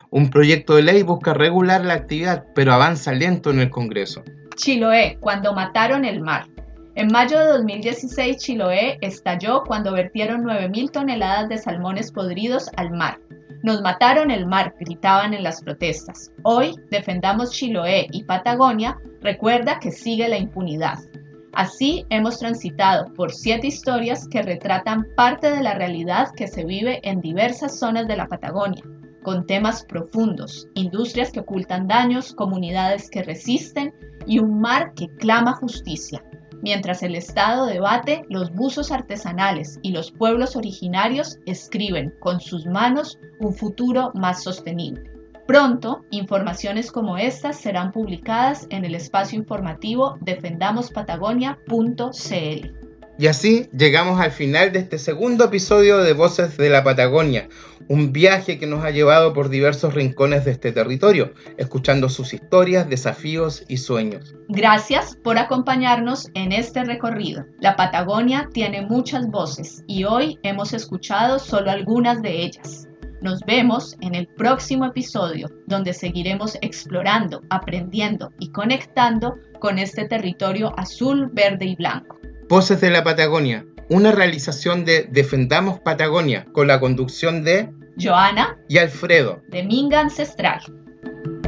Un proyecto de ley busca regular la actividad, pero avanza lento en el Congreso. Chiloé, cuando mataron el mar. En mayo de 2016, Chiloé estalló cuando vertieron 9.000 toneladas de salmones podridos al mar. Nos mataron el mar, gritaban en las protestas. Hoy, Defendamos Chiloé y Patagonia recuerda que sigue la impunidad. Así hemos transitado por 7 historias que retratan parte de la realidad que se vive en diversas zonas de la Patagonia, con temas profundos, industrias que ocultan daños, comunidades que resisten y un mar que clama justicia. Mientras el Estado debate, los buzos artesanales y los pueblos originarios escriben con sus manos un futuro más sostenible. Pronto, informaciones como estas serán publicadas en el espacio informativo defendamospatagonia.cl. Y así llegamos al final de este segundo episodio de Voces de la Patagonia, un viaje que nos ha llevado por diversos rincones de este territorio, escuchando sus historias, desafíos y sueños. Gracias por acompañarnos en este recorrido. La Patagonia tiene muchas voces y hoy hemos escuchado solo algunas de ellas. Nos vemos en el próximo episodio, donde seguiremos explorando, aprendiendo y conectando con este territorio azul, verde y blanco. Voces de la Patagonia, una realización de Defendamos Patagonia, con la conducción de Joana y Alfredo, de Minga Ancestral.